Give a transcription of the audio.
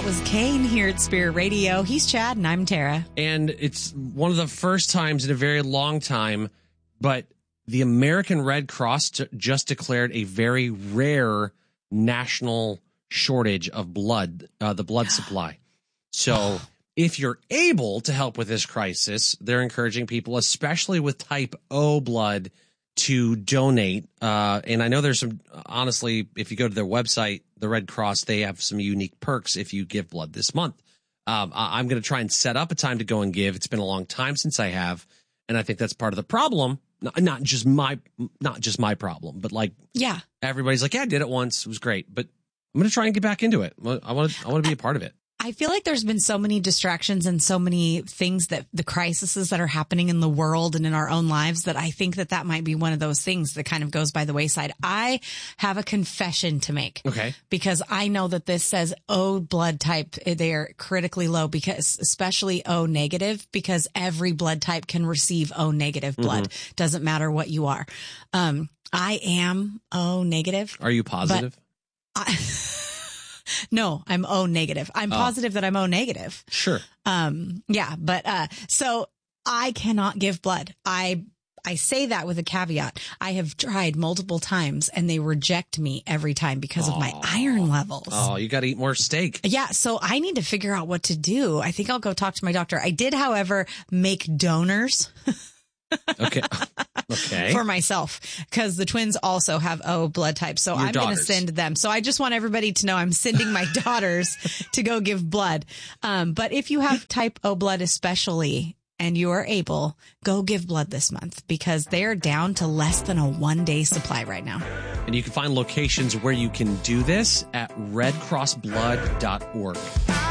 That was Kane here at Spirit Radio. He's Chad and I'm Tara. And it's one of the first times in a very long time, but the American Red Cross just declared a very rare national shortage of blood, the blood supply. So if you're able to help with this crisis, they're encouraging people, especially with type O blood, to donate. And I know there's some, honestly, if you go to their website, the Red Cross, they have some unique perks if you give blood this month. I'm going to try and set up a time to go and give. It's been a long time since I have. And I think that's part of the problem. Not just my problem, but like, yeah, everybody's like, yeah, I did it once. It was great, but I'm going to try and get back into it. I want to be a part of it. I feel like there's been so many distractions and so many things that the crises that are happening in the world and in our own lives that I think that might be one of those things that kind of goes by the wayside. I have a confession to make. Okay. Because I know that this says O blood type, they're critically low because especially O negative, because every blood type can receive O negative blood. Mm-hmm. Doesn't matter what you are. I am O negative. Are you positive? No, I'm O negative. I'm positive that I'm O negative. Sure. Yeah, but so I cannot give blood. I say that with a caveat. I have tried multiple times and they reject me every time because of my iron levels. Oh, you got to eat more steak. Yeah, so I need to figure out what to do. I think I'll go talk to my doctor. I did, however, make donors. Okay. For myself, because the twins also have O blood type. So I'm going to send them. So I just want everybody to know I'm sending my daughters to go give blood. But if you have type O blood, especially, and you are able, go give blood this month because they are down to less than a 1-day supply right now. And you can find locations where you can do this at redcrossblood.org.